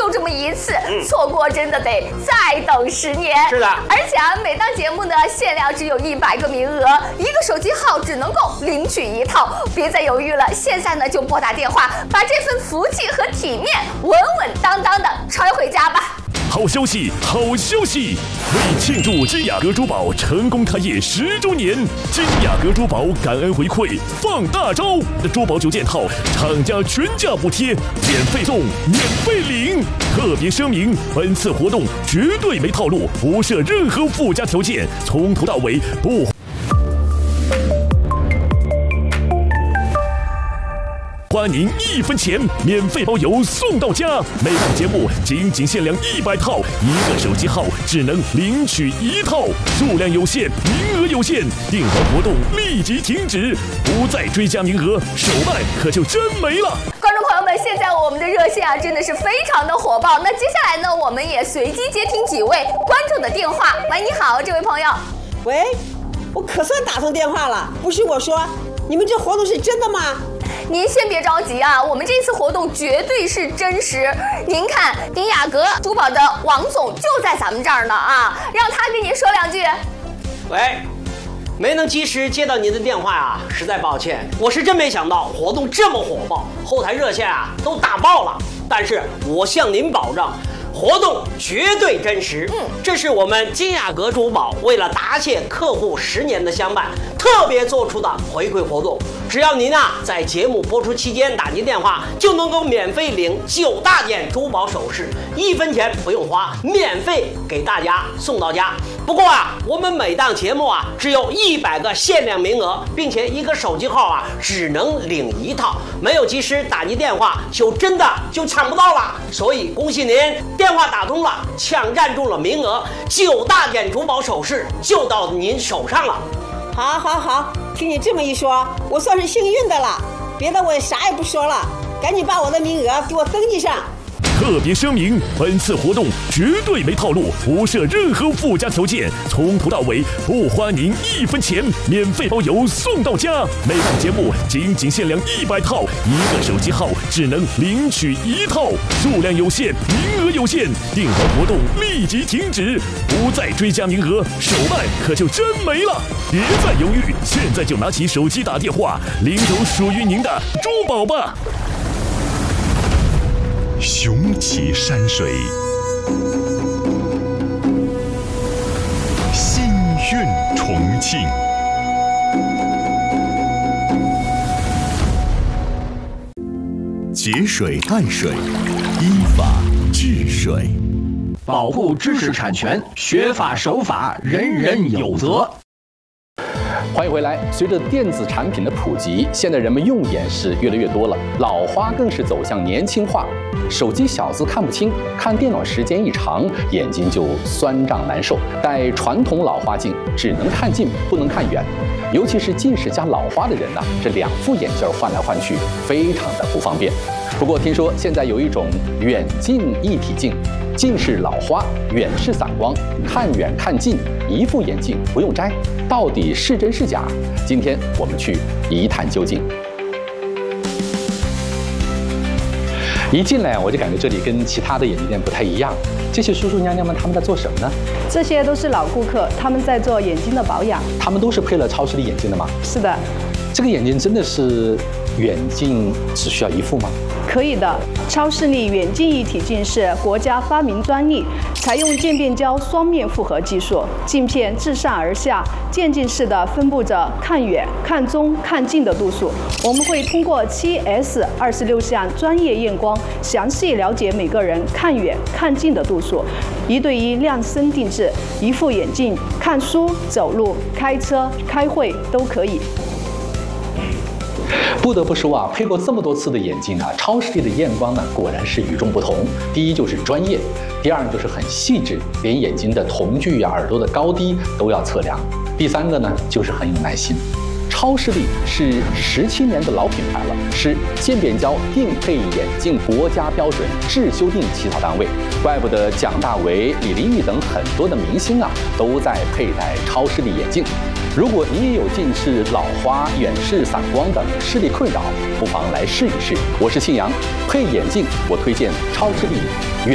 就这么一次，错过真的得再等10年。 是的， 而且每档节目呢限量只有100个名额，1个手机号只能够领取1套，别再犹豫了，现在呢就拨打电话，把这份福气和体面稳稳当当的揣回家吧。 好消息，好消息！为庆祝金雅阁珠宝成功开业10周年，金雅阁珠宝感恩回馈放大招，珠宝9件套，厂家全价补贴，免费送，免费领。特别声明，本次活动绝对没套路，不设任何附加条件，从头到尾不。花您1分钱，免费包邮送到家。每档节目仅限量100套，1个手机号只能领取1套，数量有限，名额有限，订单活动立即停止，不再追加名额，手办可就真没了。 观众朋友们，现在我们的热线真的是非常的火爆。那接下来呢，我们也随机接听几位观众的电话。喂，你好，这位朋友。 喂，我可算打通电话了，不是我说，你们这活动是真的吗？ 您先别着急啊，我们这次活动绝对是真实。您看，金雅阁珠宝的王总就在咱们这儿呢啊，让他跟您说2句。 喂，没能及时接到您的电话啊，实在抱歉。我是真没想到活动这么火爆，后台热线啊都打爆了。但是我向您保证，活动绝对真实。这是我们金雅阁珠宝为了答谢客户10年的相伴，特别做出的回馈活动。只要您在节目播出期间打进电话，就能够免费领9大件珠宝首饰，1分钱不用花，免费给大家送到家。不过我们每档节目只有100个限量名额，并且1个手机号只能领1套，没有及时打进电话就真的抢不到了。所以恭喜您，电话打通了，抢占住了名额，9大件珠宝首饰就到您手上了。 好，听你这么一说，我算是幸运的了。别的我也啥也不说了，赶紧把我的名额给我登记上。 特别声明，本次活动绝对没套路，不设任何附加条件，从头到尾不花您1分钱，免费包邮送到家。每档节目仅限量100套，1个手机号只能领取1套，数量有限，名额有限，订单活动立即停止，不再追加名额，手办可就真没了。别再犹豫，现在就拿起手机打电话，领走属于您的珠宝吧。 雄奇山水，心韵重庆。节水爱水，依法治水， 保护知识产权，学法守法，人人有责。 欢迎回来。随着电子产品的普及，现在人们用眼是越来越多了，老花更是走向年轻化。手机小字看不清，看电脑时间一长，眼睛就酸胀难受。戴传统老花镜只能看近，不能看远。尤其是近视加老花的人这2副眼镜换来换去，非常的不方便。不过听说现在有一种远近一体镜，近视老花，远视散光，看远看近，一副眼镜不用摘，到底是真是假？今天我们去一探究竟。一进来我就感觉这里跟其他的眼镜店不太一样。这些叔叔娘娘们他们在做什么呢？ 这些都是老顾客，他们在做眼睛的保养。 他们都是配了超视力眼镜的吗？ 是的。 这个眼镜真的是远近只需要1副吗？ 可以的，超视力远近一体镜是国家发明专利，采用渐变胶双面复合技术，镜片自上而下渐进式的分布着看远、看中、看近的度数。我们会通过7S26项专业验光，详细了解每个人看远、看近的度数，1对1量身定制，一副眼镜看书、走路、开车、开会都可以。 不得不说配过这么多次的眼镜超视力的验光果然是与众不同。第一就是专业，第二就是很细致，连眼睛的瞳距耳朵的高低都要测量。第3个呢就是很有耐心。超视力是17年的老品牌了，是渐变胶定配眼镜国家标准质修订起草单位，怪不得蒋大为、李玲玉等很多的明星都在佩戴超视力眼镜。如果你也有近视、老花、远视、散光等视力困扰，不妨来试一试。我是庆阳，配眼镜我推荐超视力远